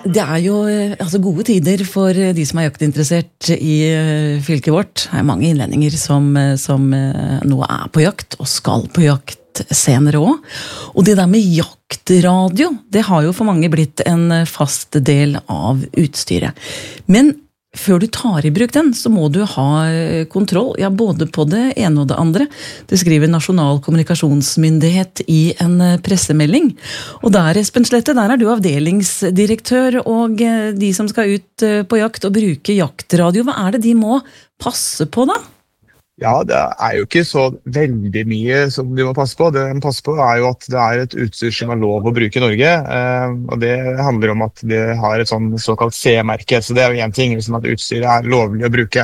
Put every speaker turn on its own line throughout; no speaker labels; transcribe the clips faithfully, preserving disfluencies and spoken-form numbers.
Det er jo altså, gode tider for de som er jaktinteressert i fylket vårt. Det er mange innlendinger som, som nå er på jakt og skal på jakt senere også. Og det der med jaktradio, det har jo for mange blitt en fast del av utstyret. Men før du tar i bruk den, så må du ha kontroll, ja, både på det ene og det andre. Det skriver Nasjonal kommunikasjonsmyndighet i en pressemelding. Og der, Espen Slette, der er du avdelingsdirektør, og de som skal ut på jakt og bruke jaktradio, hva er det de må passe på da?
Ja, det er jo ikke så veldig mye som de må passe på. Det de må passe på er jo at det er et utstyr som er lov å bruke i Norge, og det handler om at det har et sånn såkalt C-merke, så det er jo en ting, liksom at utstyret er lovlig å bruke.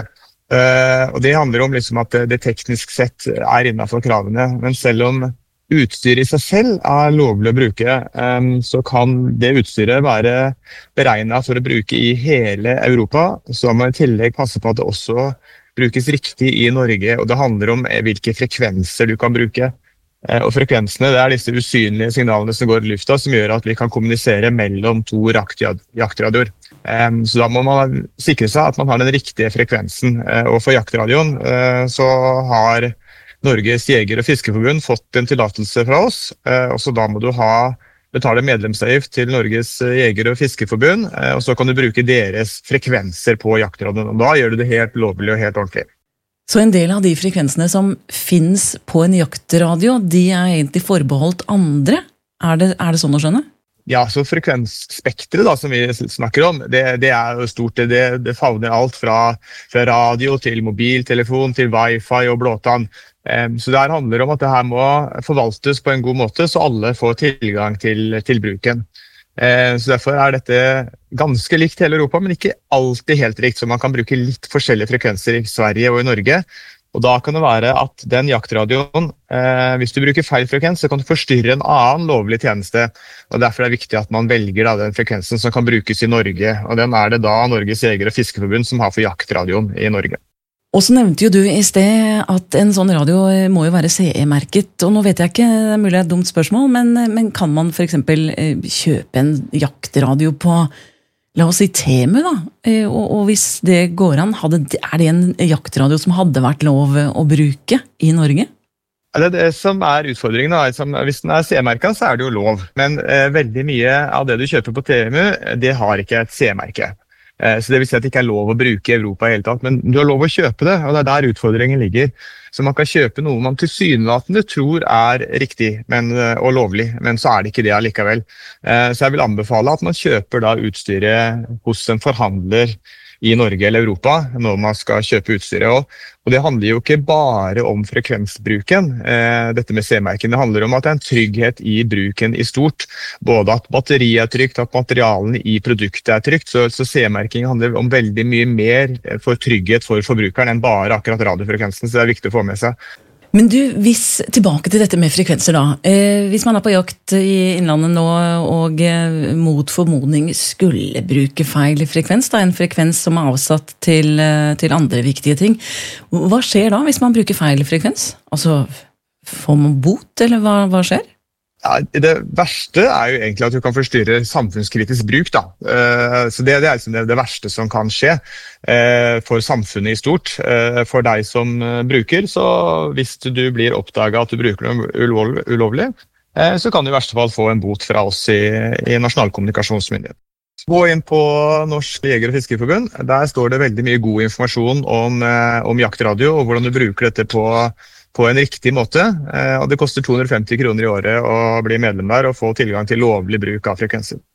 Og det handler om liksom at det teknisk sett er innenfor kravene, men selv om utstyret i seg selv er lovlig å bruke, så kan det utstyret være beregnet for å bruke i hele Europa, så må man i tillegg passe på at det også brukes riktig i Norge, og det handler om hvilke frekvenser du kan bruke. Og frekvensene, det er disse usynlige signalene som går i lufta, som gjør at vi kan kommunisere mellom to jaktradioer. Så da må man sikre seg at man har den riktige frekvensen. Og for jaktradioen så har Norges Jeger- og Fiskerforbund fått en tillatelse fra oss, og så da må du ha betale medlemsavgift til Norges Jeger- og Fiskerforbund, og så kan du bruke deres frekvenser på jaktradioen, og da gjør du det helt lovlig og helt ordentlig.
Så en del av de frekvensene som finnes på en jaktradio, de er egentlig forbeholdt andre? Er det, er det sånn å skjønne?
Ja, så frekvensspektret da, som vi snakker om, det, det er jo stort, det, det favner alt fra, fra radio til mobiltelefon til wifi og blåtann. Så det her handler om at det her må forvaltes på en god måte, så alle får tilgang til, til bruken. Så derfor er dette ganske likt i hele Europa, men ikke alltid helt rikt, så man kan bruke litt forskjellige frekvenser i Sverige og i Norge. Og da kan det være at den jaktradioen, hvis du bruker feil frekvens, så kan du forstyrre en annen lovlig tjeneste. Og derfor er det viktig at man velger da, den frekvensen som kan brukes i Norge. Og den er det da Norges Jeger- og Fiskerforbund som har for jaktradioen i Norge.
Og så nevnte jo du i sted at en sånn radio må jo være C E-merket, og nå vet jeg ikke, det er mulig et dumt spørsmål, men, men kan man for eksempel kjøpe en jaktradio på, la oss si Temu da, og, og hvis det går an, hadde, er det en jaktradio som hadde vært lov å bruke i Norge?
Det er det som er utfordringen da. Hvis den er C E-merket, så er det jo lov, men eh, veldig mye av det du kjøper på Temu, det har ikke et C E-merke. Så det vil si at det ikke er lov å bruke i Europa i hele tatt, men du har lov å kjøpe det, og det er der utfordringen ligger. Så man kan kjøpe noe man tilsynelatende tror er riktig men, og lovlig, men så er det ikke det allikevel. Så jeg vil anbefale at man kjøper da utstyret hos en forhandler i Norge eller Europa når man skal kjøpe utstyret. Og det handler jo ikke bare om frekvensbruken, dette med C-merken. Det handler om at det er en trygghet i bruken i stort. Både at batteriet er trygt, at materialene i produktet er trygt. Så, så C-merking handler om veldig mye mer for trygghet for forbrukeren enn bare akkurat radiofrekvensen, så det er viktig å få med seg.
Men du, hvis, tilbake til dette med frekvenser da, eh, hvis man er på jakt i innlandet nå, og eh, mot formodning skulle bruke feil frekvens, da, en frekvens som er avsatt til, eh, til andre viktige ting, hva skjer da hvis man bruker feil frekvens? Altså, får man bot, eller hva, hva skjer?
Ja, det verste er jo egentlig at du kan forstyrre samfunnskritisk bruk da. Så det, det er liksom det, det verste som kan skje for samfunnet i stort. For deg som bruker, så hvis du blir oppdaget at du bruker noe ulovlig, ulovlig så kan du i verste fall få en bot fra oss i, i Nasjonal kommunikasjonsmyndighet. Gå inn på Norsk Jeger- og Fiskerforbund. Der står det veldig mye god informasjon om, om jaktradio og hvordan du bruker dette på på en riktig måte, og det koster to hundre og femti kroner i året å bli medlem der og få tilgang til lovlig bruk av frekvenser.